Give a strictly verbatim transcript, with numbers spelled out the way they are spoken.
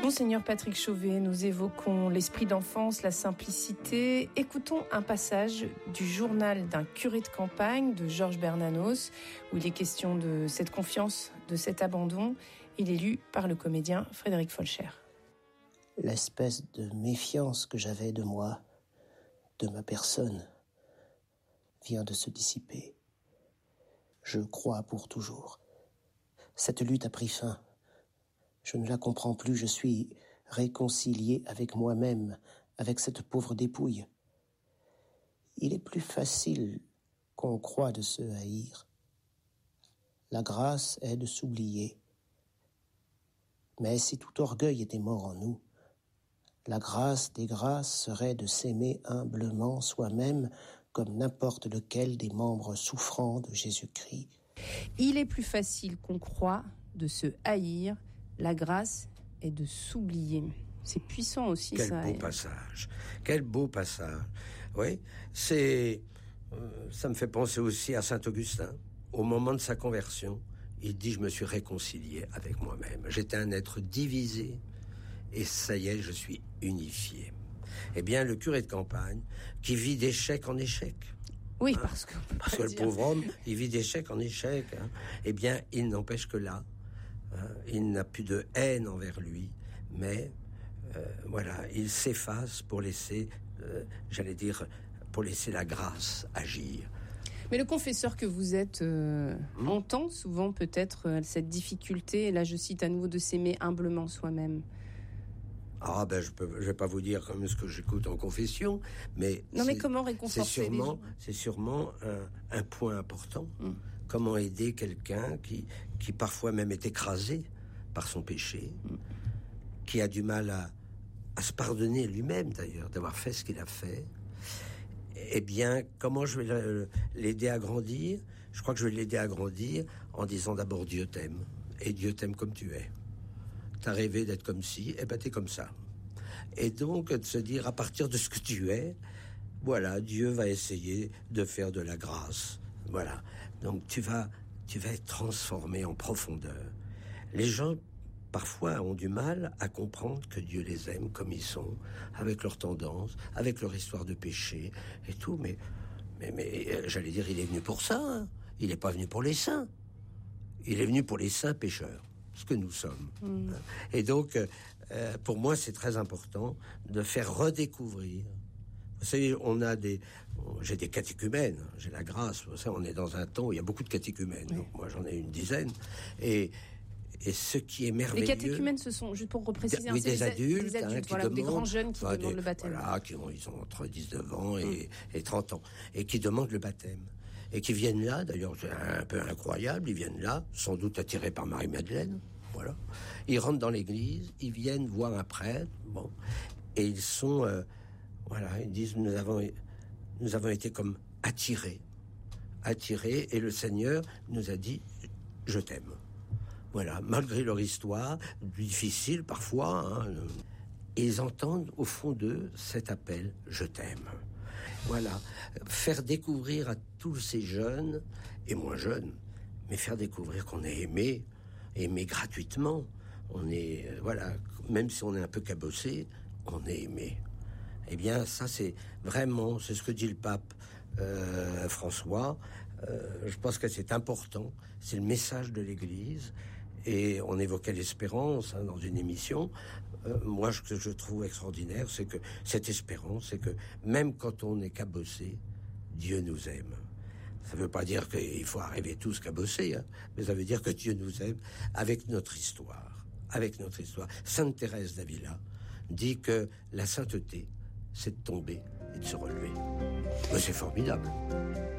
Monseigneur Patrick Chauvet, nous évoquons l'esprit d'enfance, la simplicité. Écoutons un passage du journal d'un curé de campagne de Georges Bernanos, où il est question de cette confiance, de cet abandon. Il est lu par le comédien Frédéric Folcher. L'espèce de méfiance que j'avais de moi, de ma personne, vient de se dissiper. Je crois pour toujours. Cette lutte a pris fin. Je ne la comprends plus, je suis réconcilié avec moi-même, avec cette pauvre dépouille. Il est plus facile qu'on croit de se haïr. La grâce est de s'oublier. Mais si tout orgueil était mort en nous, la grâce des grâces serait de s'aimer humblement soi-même comme n'importe lequel des membres souffrants de Jésus-Christ. Il est plus facile qu'on croit de se haïr. La grâce est de s'oublier. C'est puissant aussi. Quel ça. Quel beau passage. Quel beau passage. Oui, c'est... Euh, ça me fait penser aussi à saint Augustin. Au moment de sa conversion, il dit « Je me suis réconcilié avec moi-même. J'étais un être divisé et ça y est, je suis unifié. » Eh bien, le curé de campagne, qui vit d'échec en échec... Oui, hein, parce que... Parce que le pauvre homme, il vit d'échec en échec. Hein, eh bien, il n'empêche que là, hein, il n'a plus de haine envers lui, mais euh, voilà, il s'efface pour laisser, euh, j'allais dire, pour laisser la grâce agir. Mais le confesseur que vous êtes euh, mmh. entend souvent peut-être euh, cette difficulté, et là je cite à nouveau, de s'aimer humblement soi-même. Ah ben je peux, je vais pas vous dire comme ce que j'écoute en confession, mais non mais comment réconforter c'est sûrement, les gens c'est sûrement un, un point important. Mmh. Comment aider quelqu'un qui, qui parfois même est écrasé par son péché, mmh. qui a du mal à, à se pardonner lui-même d'ailleurs d'avoir fait ce qu'il a fait. Eh bien, comment je vais l'aider à grandir ? Je crois que je vais l'aider à grandir en disant d'abord Dieu t'aime et Dieu t'aime comme tu es. T'as rêvé d'être comme ci, eh ben t'es comme ça. Et donc de se dire à partir de ce que tu es, voilà, Dieu va essayer de faire de la grâce. Voilà. Donc tu vas, tu vas être transformé en profondeur. Les gens parfois ont du mal à comprendre que Dieu les aime comme ils sont, avec leurs tendances, avec leur histoire de péché et tout. Mais, mais, mais j'allais dire, il est venu pour ça. Hein. Il n'est pas venu pour les saints. Il est venu pour les saints pécheurs. Ce que nous sommes. Mmh. Et donc, euh, pour moi, c'est très important de faire redécouvrir. Vous savez, on a des... J'ai des catéchumènes, j'ai la grâce. Vous savez, on est dans un temps où il y a beaucoup de catéchumènes. Oui. Donc moi, j'en ai une dizaine. Et, et ce qui est merveilleux... Les catéchumènes, ce sont, juste pour repréciser... D- oui, des, des adultes, des adultes, hein, qui voilà, demandent... des grands jeunes qui enfin, demandent des, le baptême. Voilà, qui ont, ils ont entre dix-neuf ans et, mmh. et trente ans. Et qui demandent le baptême. Et qui viennent là, d'ailleurs, c'est un peu incroyable, ils viennent là, sans doute attirés par Marie-Madeleine. Voilà. Ils rentrent dans l'église, ils viennent voir un prêtre, bon, et ils sont, euh, voilà, ils disent nous avons, nous avons été comme attirés, attirés, et le Seigneur nous a dit je t'aime. Voilà, malgré leur histoire difficile parfois, hein, et ils entendent au fond d'eux cet appel je t'aime. Voilà, faire découvrir à tous ces jeunes et moins jeunes, mais faire découvrir qu'on est aimé. Aimé gratuitement, on est, euh, voilà, même si on est un peu cabossé, on est aimé. Eh bien, ça, c'est vraiment, c'est ce que dit le pape euh, François. Euh, je pense que c'est important, c'est le message de l'Église. Et on évoquait l'espérance hein, dans une émission. Euh, moi, ce que je trouve extraordinaire, c'est que cette espérance, c'est que même quand on est cabossé, Dieu nous aime. Ça ne veut pas dire qu'il faut arriver tous cabossés, hein, mais ça veut dire que Dieu nous aime avec notre histoire. Avec notre histoire. Sainte Thérèse d'Avila dit que la sainteté, c'est de tomber et de se relever. Mais c'est formidable.